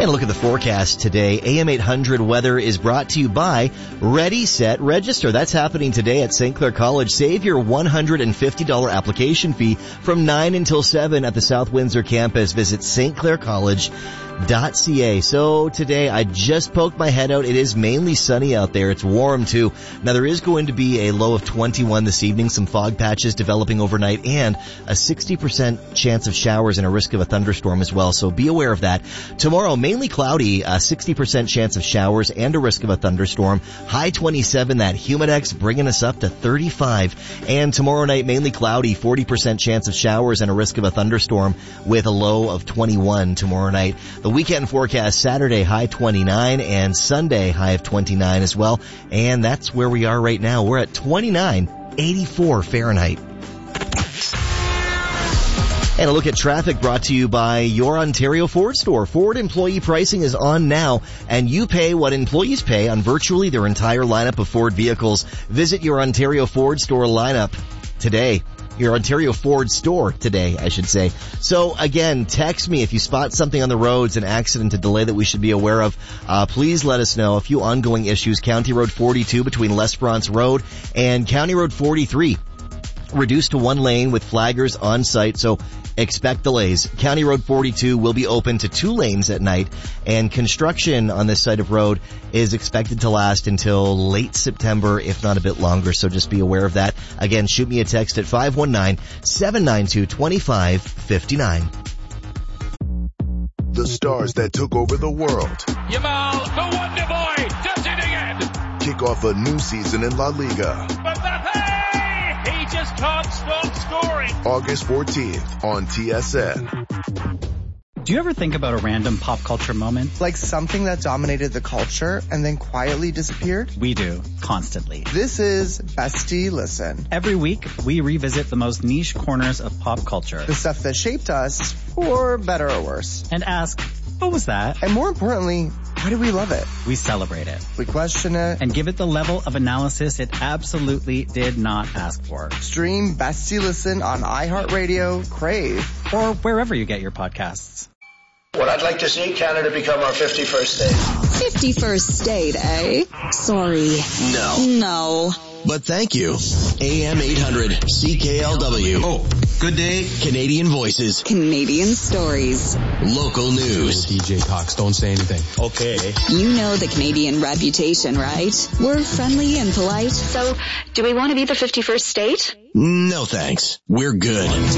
And a look at the forecast today. AM 800 weather is brought to you by Ready, Set, Register. That's happening today at St. Clair College. Save your $150 application fee from 9 until 7 at the South Windsor campus. Visit stclaircollege.ca. So today I just poked my head out. It is mainly sunny out there. It's warm too. Now there is going to be a low of 21 this evening, some fog patches developing overnight, and a 60% chance of showers and a risk of a thunderstorm as well. So be aware of that. Tomorrow, mainly cloudy, a 60% chance of showers and a risk of a thunderstorm. High 27, that Humidex bringing us up to 35. And tomorrow night, mainly cloudy, 40% chance of showers and a risk of a thunderstorm with a low of 21 tomorrow night. The weekend forecast, Saturday, high 29, and Sunday, high of 29 as well. And that's where we are right now. We're at 29.84 Fahrenheit. And a look at traffic brought to you by your Ontario Ford store. Ford employee pricing is on now, and you pay what employees pay on virtually their entire lineup of Ford vehicles. Visit your Ontario Ford store lineup today. Your Ontario Ford store today, I should say. So again, text me if you spot something on the roads, an accident, a delay that we should be aware of. Please let us know. A few ongoing issues. County Road 42 between L'Esperance Road and County Road 43. Reduced to one lane with flaggers on site, so expect delays. County Road 42 will be open to 2 lanes at night, and construction on this side of road is expected to last until late September, if not a bit longer, so just be aware of that. Again, shoot me a text at 519-792-2559. The stars that took over the world. Yamal, the Wonder Boy, does it again! Kick off a new season in La Liga. Mbappe! He just can't stop scoring. August 14th on TSN. Do you ever think about a random pop culture moment? Like something that dominated the culture and then quietly disappeared? We do, constantly. This is Bestie Listen. Every week, we revisit the most niche corners of pop culture. The stuff that shaped us, for better or worse. And ask, what was that? And more importantly, why do we love it? We celebrate it. We question it. And give it the level of analysis it absolutely did not ask for. Stream Bestie Listen on iHeartRadio, Crave, or wherever you get your podcasts. What I'd like to see, Canada become our 51st state. 51st state, eh? Sorry. No. But thank you. AM 800 CKLW. Oh, good day. Canadian voices. Canadian stories. Local news. DJ talks, don't say anything. Okay. You know the Canadian reputation, right? We're friendly and polite. So, do we want to be the 51st state? No thanks. We're good.